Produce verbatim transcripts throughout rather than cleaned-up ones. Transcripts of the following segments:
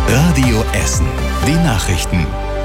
Radio Essen. Die Nachrichten.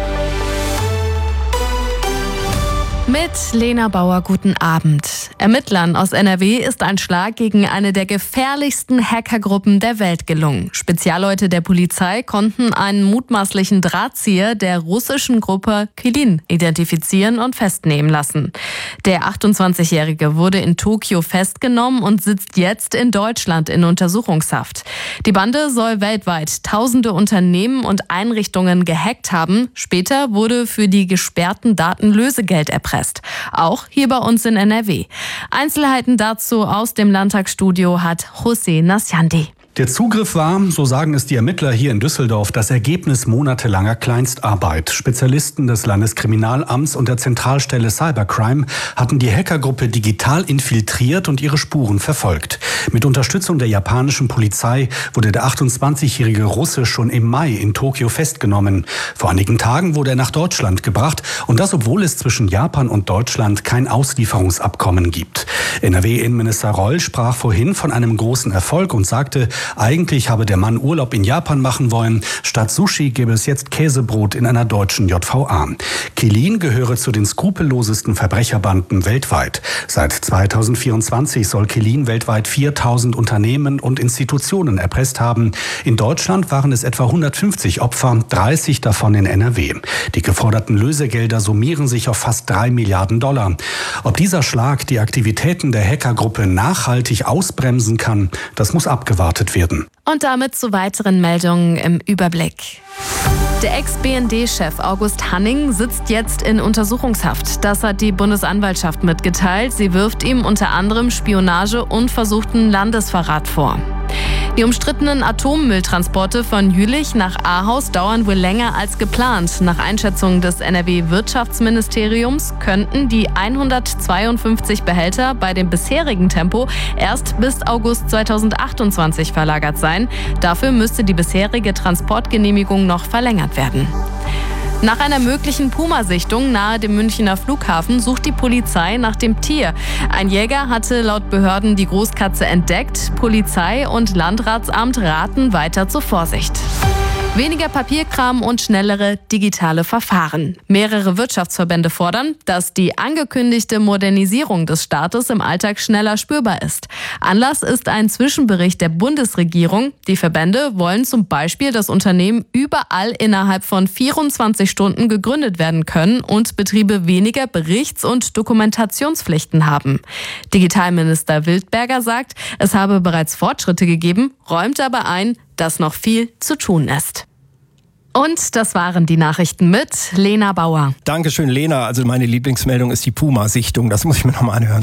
Mit Lena Bauer, guten Abend. Ermittlern aus N R W ist ein Schlag gegen eine der gefährlichsten Hackergruppen der Welt gelungen. Spezialleute der Polizei konnten einen mutmaßlichen Drahtzieher der russischen Gruppe Qilin identifizieren und festnehmen lassen. Der achtundzwanzigjährige wurde in Tokio festgenommen und sitzt jetzt in Deutschland in Untersuchungshaft. Die Bande soll weltweit tausende Unternehmen und Einrichtungen gehackt haben. Später wurde für die gesperrten Daten Lösegeld erpresst. Auch hier bei uns in N R W. Einzelheiten dazu aus dem Landtagsstudio hat Hussein Nasyandi. Der Zugriff war, so sagen es die Ermittler hier in Düsseldorf, das Ergebnis monatelanger Kleinstarbeit. Spezialisten des Landeskriminalamts und der Zentralstelle Cybercrime hatten die Hackergruppe digital infiltriert und ihre Spuren verfolgt. Mit Unterstützung der japanischen Polizei wurde der achtundzwanzigjährige Russe schon im Mai in Tokio festgenommen. Vor einigen Tagen wurde er nach Deutschland gebracht und das, obwohl es zwischen Japan und Deutschland kein Auslieferungsabkommen gibt. N R W-Innenminister Reul sprach vorhin von einem großen Erfolg und sagte, eigentlich habe der Mann Urlaub in Japan machen wollen. Statt Sushi gäbe es jetzt Käsebrot in einer deutschen J V A. Qilin gehöre zu den skrupellosesten Verbrecherbanden weltweit. Seit zweitausendvierundzwanzig soll Qilin weltweit viertausend Unternehmen und Institutionen erpresst haben. In Deutschland waren es etwa hundertfünfzig Opfer, dreißig davon in N R W. Die geforderten Lösegelder summieren sich auf fast drei Milliarden Dollar. Ob dieser Schlag die Aktivitäten der Hackergruppe nachhaltig ausbremsen kann, das muss abgewartet werden. Und damit zu weiteren Meldungen im Überblick. Der Ex-B N D-Chef August Hanning sitzt jetzt in Untersuchungshaft. Das hat die Bundesanwaltschaft mitgeteilt. Sie wirft ihm unter anderem Spionage und versuchten Landesverrat vor. Die umstrittenen Atommülltransporte von Jülich nach Ahaus dauern wohl länger als geplant. Nach Einschätzung des N R W-Wirtschaftsministeriums könnten die hundertzweiundfünfzig Behälter bei dem bisherigen Tempo erst bis August zweitausendachtundzwanzig verlagert sein. Dafür müsste die bisherige Transportgenehmigung noch verlängert werden. Nach einer möglichen Puma-Sichtung nahe dem Münchner Flughafen sucht die Polizei nach dem Tier. Ein Jäger hatte laut Behörden die Großkatze entdeckt. Polizei und Landratsamt raten weiter zur Vorsicht. Weniger Papierkram und schnellere digitale Verfahren. Mehrere Wirtschaftsverbände fordern, dass die angekündigte Modernisierung des Staates im Alltag schneller spürbar ist. Anlass ist ein Zwischenbericht der Bundesregierung. Die Verbände wollen zum Beispiel, dass Unternehmen überall innerhalb von vierundzwanzig Stunden gegründet werden können und Betriebe weniger Berichts- und Dokumentationspflichten haben. Digitalminister Wildberger sagt, es habe bereits Fortschritte gegeben, räumt aber ein, dass noch viel zu tun ist. Und das waren die Nachrichten mit Lena Bauer. Dankeschön, Lena. Also meine Lieblingsmeldung ist die Puma-Sichtung. Das muss ich mir nochmal anhören.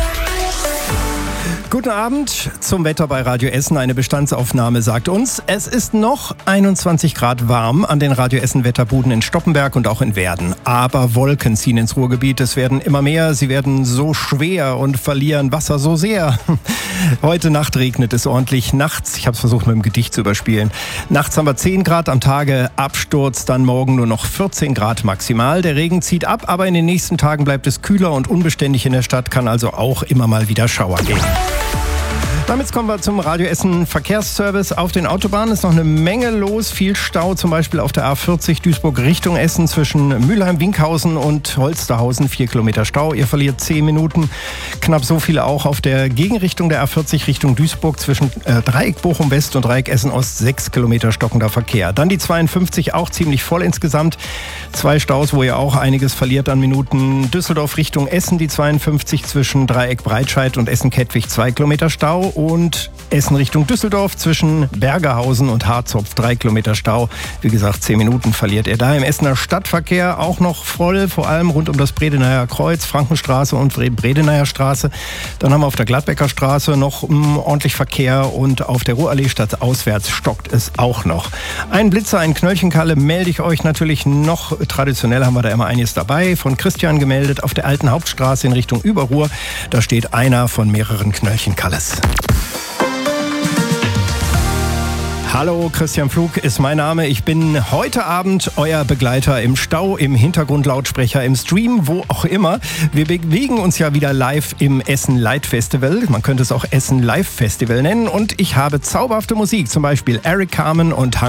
Guten Abend zum Wetter bei Radio Essen. Eine Bestandsaufnahme sagt uns, es ist noch einundzwanzig Grad warm an den Radio Essen Wetterbuden in Stoppenberg und auch in Werden. Aber Wolken ziehen ins Ruhrgebiet. Es werden immer mehr. Sie werden so schwer und verlieren Wasser so sehr. Heute Nacht regnet es ordentlich. Nachts, ich habe es versucht mit dem Gedicht zu überspielen. Nachts haben wir zehn Grad, am Tage Absturz, dann morgen nur noch vierzehn Grad maximal. Der Regen zieht ab, aber in den nächsten Tagen bleibt es kühler und unbeständig in der Stadt, kann also auch immer mal wieder Schauer geben. Damit kommen wir zum Radio Essen Verkehrsservice. Auf den Autobahnen ist noch eine Menge los. Viel Stau, zum Beispiel auf der A vierzig Duisburg Richtung Essen zwischen Mülheim-Winkhausen und Holsterhausen. Vier Kilometer Stau. Ihr verliert zehn Minuten. Knapp so viel auch auf der Gegenrichtung der A vierzig Richtung Duisburg zwischen äh, Dreieck Bochum West und Dreieck Essen Ost. Sechs Kilometer stockender Verkehr. Dann die zweiundfünfzig, auch ziemlich voll insgesamt. Zwei Staus, wo ihr auch einiges verliert an Minuten. Düsseldorf Richtung Essen, die zweiundfünfzig zwischen Dreieck Breitscheid und Essen-Kettwig. Zwei Kilometer Stau. Und Essen Richtung Düsseldorf zwischen Bergerhausen und Harzopf. Drei Kilometer Stau. Wie gesagt, zehn Minuten verliert ihr da. Im Essener Stadtverkehr auch noch voll, vor allem rund um das Bredeneyher Kreuz, Frankenstraße und Bredeneyher Straße. Dann haben wir auf der Gladbecker Straße noch mh, ordentlich Verkehr und auf der Ruhrallee stadtauswärts stockt es auch noch. Ein Blitzer, ein Knöllchenkalle melde ich euch natürlich noch. Traditionell haben wir da immer einiges dabei. Von Christian gemeldet auf der alten Hauptstraße in Richtung Überruhr. Da steht einer von mehreren Knöllchenkalles. Hallo, Christian Pflug ist mein Name. Ich bin heute Abend euer Begleiter im Stau, im Hintergrundlautsprecher, im Stream, wo auch immer. Wir bewegen uns ja wieder live im Essen Light Festival. Man könnte es auch Essen Live Festival nennen. Und ich habe zauberhafte Musik, zum Beispiel Eric Carmen und